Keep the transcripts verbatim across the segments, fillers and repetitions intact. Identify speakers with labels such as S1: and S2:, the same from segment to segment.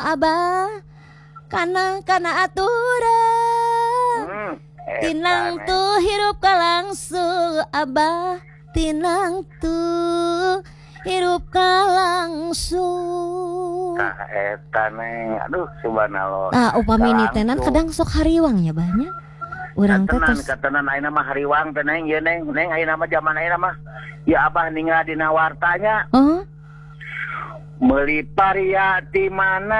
S1: mah abah kana kana aturan
S2: Hmm,
S1: tinang
S2: eta,
S1: tuh hirup ka langsung abah tinang tuh hirup ka langsung.
S2: Tah eta neng, aduh subhanallah.
S1: Nah upami ini tenan
S2: Langsung.
S1: kadang sok hariwang ya banyak. Urang teh
S2: Katenan,
S1: tos
S2: katenan ayeuna mah hariwang teh neng, ieu neng, neng ayeuna mah zaman ayeuna mah. Ya abah ninggal dina wartanya.
S1: oh
S2: Meuli paria di mana?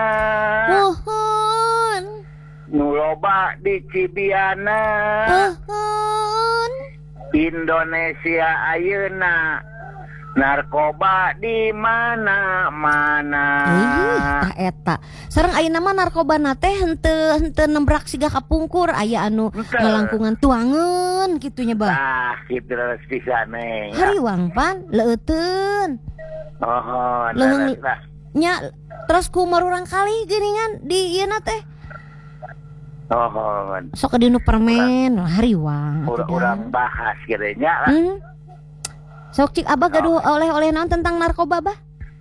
S1: nuhun
S2: Nu loba di Cibiana.
S1: nuhun
S2: Indonesia ayeuna narkoba di mana-mana.
S1: ih tah eta sareng ayeuna mah narkobana teh henteu henteu nembrak siga kapungkur aya anu
S2: Henteu.
S1: ngalangkungan tuangeun kitunya bah.
S2: Tah kitu leres pisan neng.
S1: Hariwang pan leuteun
S2: Oh,
S1: Leuheung-
S2: nah,
S1: nya terus kumar urang kali geuningan di ieu na teh
S2: oh, oh,
S1: sok dinu permen hariwang atuh dah.
S2: urang bahas kiranya lah.
S1: Hmm. Sok cik abah gaduh oleh-oleh naon tentang narkoba bah?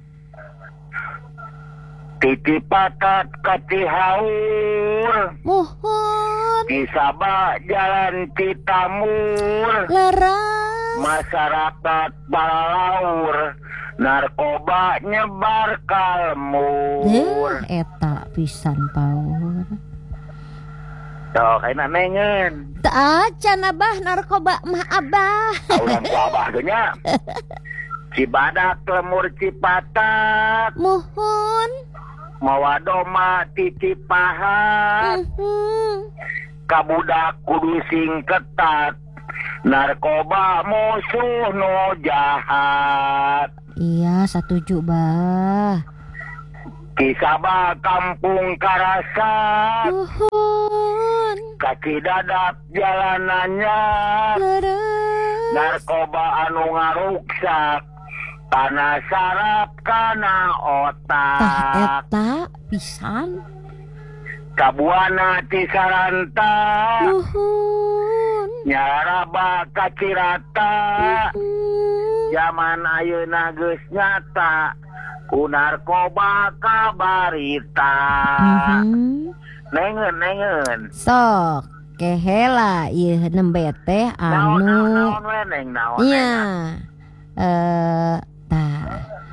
S2: Titip patat katihaur,
S1: Muhun
S2: di Sabah jalan Citamur,
S1: leras
S2: masyarakat balalaur, narkoba nyebar kalmur.
S1: Deh, eta pisan paur.
S2: Tuh, kayaknya nengen.
S1: Tak acan abah narkoba mah abah.
S2: Ulang ku abah tuh nya. Cibadak lemur Cipatat,
S1: Muhun.
S2: mawadoma titip pahat,
S1: Mhm.
S2: kabudak kudu sing ketat, narkoba musuh no jahat.
S1: Iya, setuju bah.
S2: Kisabah kampung Karasan,
S1: Muhun.
S2: kaki dadap jalanannya,
S1: Leres.
S2: narkoba anu ngaruksak, tanah sarap kana
S1: Tah
S2: otak,
S1: eta pisan.
S2: kabuana tisaranta,
S1: Muhun.
S2: nyaraba kacirata,
S1: Mhm.
S2: zaman ayeuna geus nyata, ku narkoba kabarita.
S1: Mhm.
S2: Nengen nengen.
S1: Sok kehela ieu nembe teh
S2: Naon naon
S1: anu
S2: naon we neng naon.
S1: iya eh tah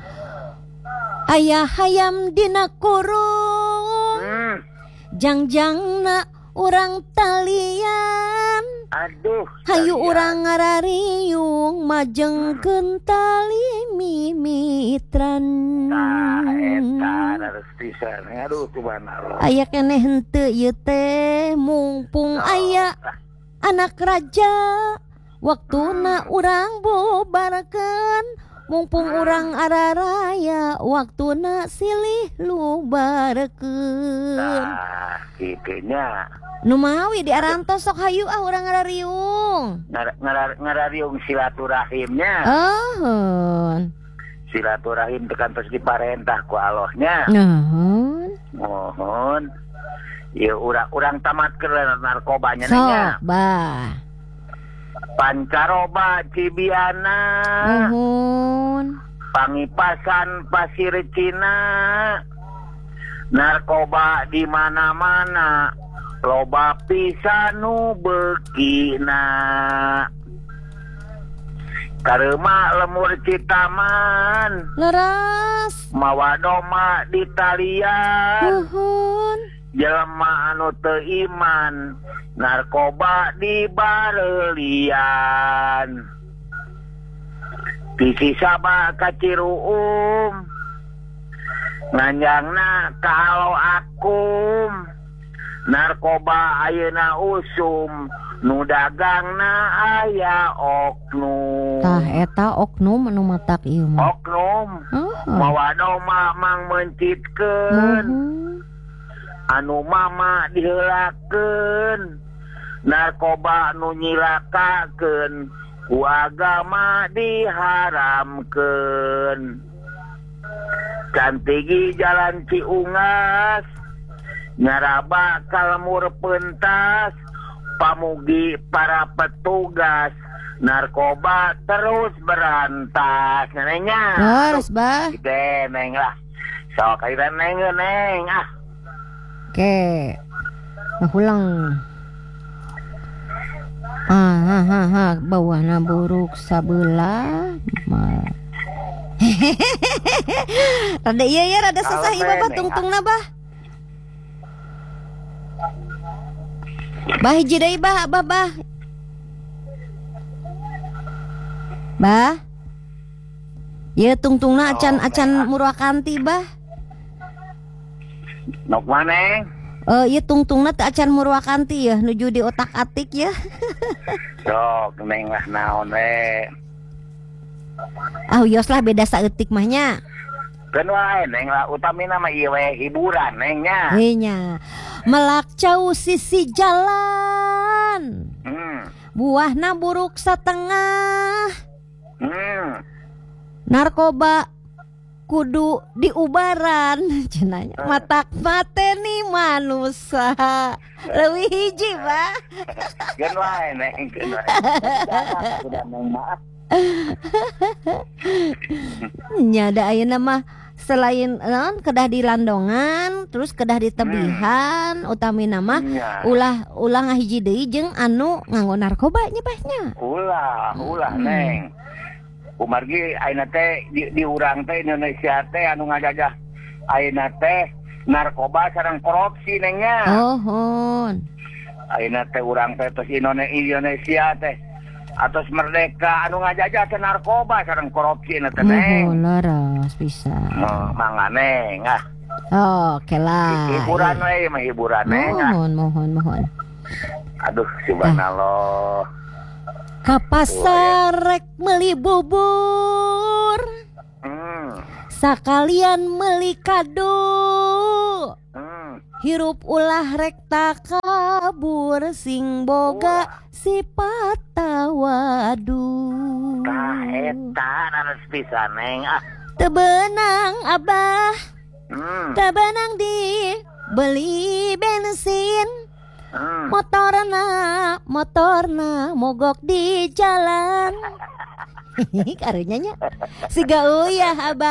S1: aya hayam dina kurung
S2: Hmm,
S1: jangjangna urang talian
S2: aduh.
S1: hayu
S2: kalian.
S1: urang ngarariung majengkeun tali mimitran.
S2: Tah eta harus pisan. Aduh subhanallah.
S1: Aya keneh henteu ieu teh mumpung aya anak raja waktuna urang bubarkeun mumpung urang araraya waktuna silih lubarkeun.
S2: Tah kitunya.
S1: Nu mawi di arantos sok hayu ah urang arariung.
S2: Ngar- ngar- Ngarariung silaturahimnya.
S1: Ahun.
S2: Silaturahim tekan terus diparentah ku Allahnya.
S1: Nuhun.
S2: Mohon. Ya urang-urang tamat ke narkobanya
S1: Sok
S2: nya.
S1: bah.
S2: Pancaroba Cibiana,
S1: Nuhun.
S2: Pangipasan Pasir Cina, narkoba di mana-mana, loba pisan nu beukina. Karema lemur Citaman,
S1: Leras.
S2: mawadoma di talian,
S1: Nuhun.
S2: jelema anu teu iman, narkoba di barelian. Pisi Sabah ka Ciruum, nganjangna kalau akum, narkoba ayeuna usum, nu dagangna aya oknum.
S1: Tah eta oknum anu matak ieu mah.
S2: Oknum
S1: Oh.
S2: mawadoma mang mencitkeun,
S1: Nuhun.
S2: anu mama diheulakeun, narkoba nu nyilakakeun, ku agama diharamkeun. Cantigi jalan Ciungas, nyaraba kalmur pentas, pamugi para petugas, narkoba terus berantas. Nenengnya.
S1: Leres bah.
S2: Gede neng lah. Sok akhirnya neng neng ah.
S1: Oke. Ulang. Ah, ha, ha, ha. Bawahna buruk sabelah. Ma. Rada iya ya, rada susah ieu Bah tungtungna Bah. Bah hiji deui Bah, Abah Bah. Bah. Ieu tungtungna acan-acan Murwakanti Bah.
S2: Nok maneh?
S1: Eh, ieu tungtungna teh acan Murwakanti ya, nuju di otak-atik ya.
S2: Sok neng lah naon we.
S1: Ah, yos lah beda saeutik mah nya.
S2: Keun wae neng lah utamina mah ieu we hiburan neng nya.
S1: Heuh nya. Melakcau sisi jalan.
S2: Hmm.
S1: Buahna buruk setengah.
S2: Hmm.
S1: Narkoba kudu diubaran cenanya. Matak mateni manusia. Leuwih hiji Bah.
S2: Keun wae neng, keun wae. Udah neng maaf.
S1: Nya da ayeuna mah selain non kedah di landongan, terus kedah di tebihan, hmm. utamina mah
S2: ya.
S1: ulah ulah ngahiji deui jeung anu nganggo narkoba nya Bahnya.
S2: Ulah, ulah hmm. neng. Kumargi ayeuna teh di, di urang teh Indonesia teh anu ngajajah ayeuna teh narkoba sareng korupsi nengnya.
S1: Oh, hon.
S2: Ayeuna teh urang teh tos Indonesia teh atos merdeka anu ngajajah teh narkoba sareng korupsi na teh neng.
S1: Oh, laras bisa.
S2: Oh, mangga neng ah.
S1: Oh, oke lah.
S2: Hiburan we mah hiburan neng.
S1: Mohon, mohon, mohon.
S2: Aduh, subhanallah.
S1: Ka pasar rek meuli bubur.
S2: Hmm.
S1: Sakalian meuli kado.
S2: Hmm.
S1: Hirup ulah rek takabur sing boga sifat tawadu.
S2: Tah eta nanes pisan neng ah.
S1: Teu beunang Abah.
S2: Hmm.
S1: Teu beunang di beli bensin.
S2: Hmm.
S1: Motorna, motorna mogok di jalan. Karunya nya. Siga uyah Abah.